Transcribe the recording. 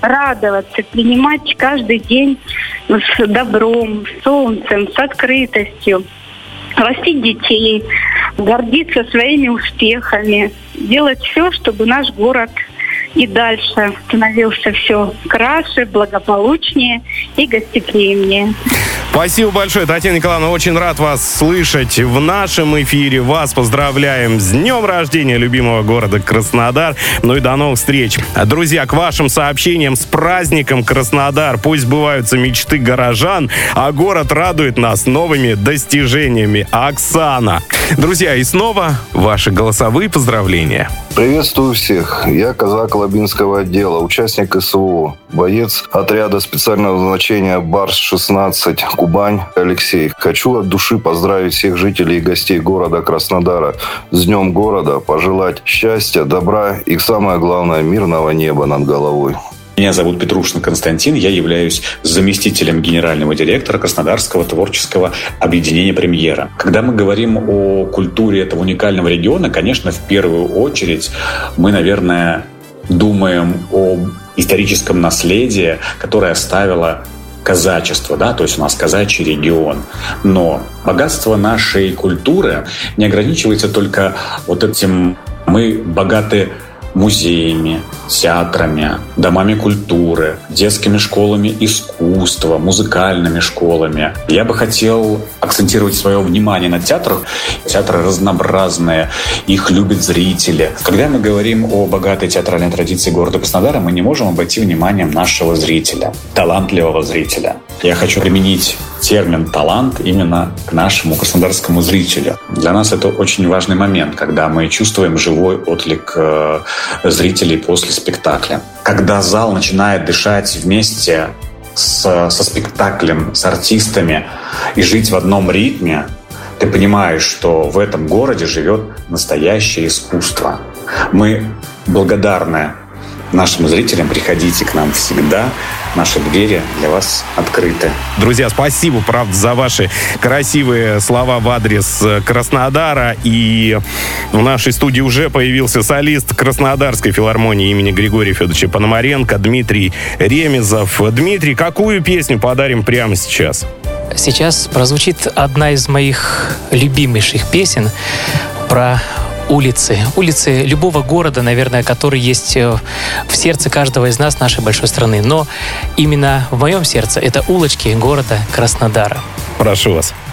радоваться, принимать каждый день с добром, с солнцем, с открытостью, растить детей, гордиться своими успехами, делать все, чтобы наш город и дальше становился все краше, благополучнее и гостеприимнее. Спасибо большое, Татьяна Николаевна. Очень рад вас слышать в нашем эфире. Вас поздравляем с днем рождения любимого города Краснодар. Ну и до новых встреч. Друзья, к вашим сообщениям: с праздником, Краснодар! Пусть сбываются мечты горожан, а город радует нас новыми достижениями. Оксана. Друзья, и снова ваши голосовые поздравления. Приветствую всех. Я казак Лабинского отдела, участник СВО, боец отряда специального назначения БАРС-16 Кубань Алексей. Хочу от души поздравить всех жителей и гостей города Краснодара с Днем города, пожелать счастья, добра и, самое главное, мирного неба над головой. Меня зовут Петрушин Константин, я являюсь заместителем генерального директора Краснодарского творческого объединения «Премьера». Когда мы говорим о культуре этого уникального региона, конечно, в первую очередь мы, наверное, думаем о историческом наследии, которое оставило казачество, да, то есть у нас казачий регион. Но богатство нашей культуры не ограничивается только вот этим. Мы богаты музеями, театрами, домами культуры, детскими школами искусства, музыкальными школами. Я бы хотел акцентировать свое внимание на театрах. Театры разнообразные, их любят зрители. Когда мы говорим о богатой театральной традиции города Краснодара, мы не можем обойти вниманием нашего зрителя, талантливого зрителя. Я хочу применить термин «талант» именно к нашему краснодарскому зрителю. Для нас это очень важный момент, когда мы чувствуем живой отклик зрителей после спектакля. Когда зал начинает дышать вместе со спектаклем, с артистами и жить в одном ритме, ты понимаешь, что в этом городе живет настоящее искусство. Мы благодарны нашим зрителям. Приходите к нам всегда. Наши двери для вас открыты. Друзья, спасибо, правда, за ваши красивые слова в адрес Краснодара. И в нашей студии уже появился солист Краснодарской филармонии имени Григория Федоровича Пономаренко Дмитрий Ремезов. Дмитрий, какую песню подарим прямо сейчас? Сейчас прозвучит одна из моих любимейших песен про улицы. Улицы любого города, наверное, который есть в сердце каждого из нас, нашей большой страны. Но именно в моем сердце это улочки города Краснодара. Прошу вас.